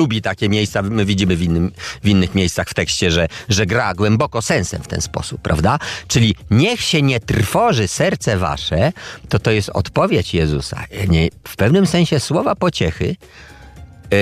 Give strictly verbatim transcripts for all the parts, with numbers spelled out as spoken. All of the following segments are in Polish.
lubi takie miejsca, my widzimy w, innym, w innych miejscach w tekście, że, że gra głęboko sensem w ten sposób, prawda? Czyli niech się nie trwoży serce wasze, to to jest odpowiedź Jezusa. Nie, w pewnym sensie słowa pociechy yy,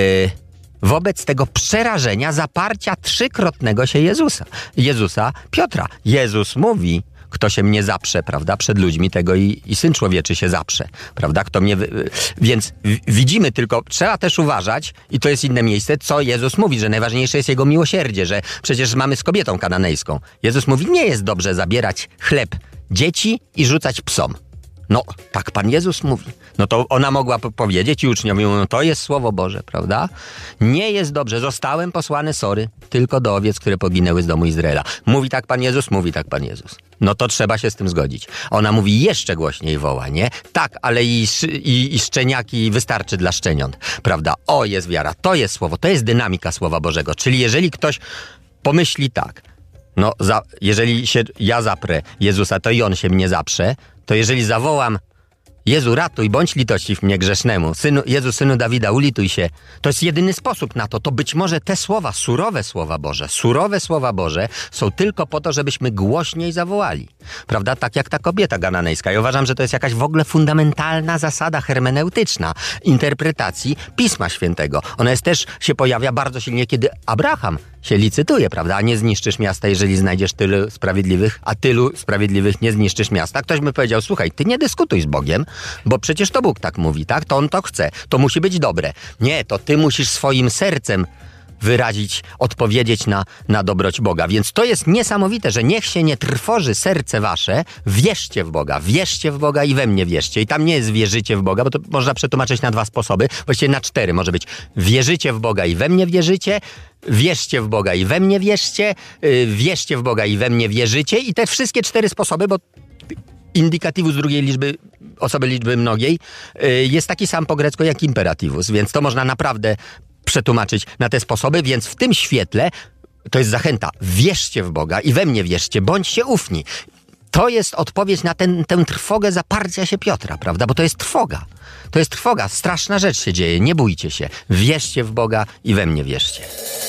wobec tego przerażenia, zaparcia trzykrotnego się Jezusa. Jezusa Piotra. Jezus mówi, kto się mnie zaprze, prawda, przed ludźmi, tego i, i Syn Człowieczy się zaprze, prawda, kto mnie... Wy... Więc widzimy tylko, trzeba też uważać, i to jest inne miejsce, co Jezus mówi, że najważniejsze jest Jego miłosierdzie, że przecież mamy z kobietą kananejską. Jezus mówi, nie jest dobrze zabierać chleb dzieci i rzucać psom. No, tak Pan Jezus mówi. No to ona mogła powiedzieć i uczniowie mówią, no to jest Słowo Boże, prawda? Nie jest dobrze, zostałem posłany, sorry, tylko do owiec, które poginęły z domu Izraela. Mówi tak Pan Jezus, mówi tak Pan Jezus. No to trzeba się z tym zgodzić. Ona mówi jeszcze głośniej woła, nie? Tak, ale i, i, i szczeniaki wystarczy dla szczeniąt, prawda? O, jest wiara, to jest Słowo, to jest dynamika Słowa Bożego. Czyli jeżeli ktoś pomyśli tak, no za, jeżeli się ja zaprę Jezusa, to i On się mnie zaprze, to jeżeli zawołam Jezu, ratuj, bądź litościw mnie grzesznemu, synu, Jezu, Synu Dawida, ulituj się, to jest jedyny sposób na to. To być może te słowa, surowe słowa Boże, surowe słowa Boże są tylko po to, żebyśmy głośniej zawołali. Prawda? Tak jak ta kobieta gananejska. Ja uważam, że to jest jakaś w ogóle fundamentalna zasada hermeneutyczna interpretacji Pisma Świętego. Ona jest też, się pojawia bardzo silnie, kiedy Abraham się licytuje, prawda? A nie zniszczysz miasta, jeżeli znajdziesz tylu sprawiedliwych, a tylu sprawiedliwych nie zniszczysz miasta. Ktoś by powiedział, słuchaj, ty nie dyskutuj z Bogiem, bo przecież to Bóg tak mówi, tak? To On to chce. To musi być dobre. Nie, to ty musisz swoim sercem wyrazić, odpowiedzieć na, na dobroć Boga. Więc to jest niesamowite, że niech się nie trwoży serce wasze, wierzcie w Boga, wierzcie w Boga i we mnie wierzcie. I tam nie jest wierzycie w Boga, bo to można przetłumaczyć na dwa sposoby, właściwie na cztery może być. Wierzycie w Boga i we mnie wierzycie, wierzcie w Boga i we mnie wierzcie, yy, wierzcie w Boga i we mnie wierzycie i te wszystkie cztery sposoby, bo indykatywus drugiej liczby, osoby liczby mnogiej yy, jest taki sam po grecku jak imperatywus, więc to można naprawdę przetłumaczyć na te sposoby, więc w tym świetle to jest zachęta. Wierzcie w Boga i we mnie wierzcie, bądźcie ufni. To jest odpowiedź na ten, tę trwogę zaparcia się Piotra, prawda? Bo to jest trwoga. To jest trwoga. Straszna rzecz się dzieje. Nie bójcie się. Wierzcie w Boga i we mnie wierzcie.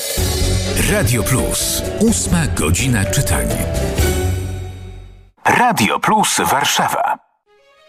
Radio Plus. Ósma godzina czytania. Radio Plus Warszawa.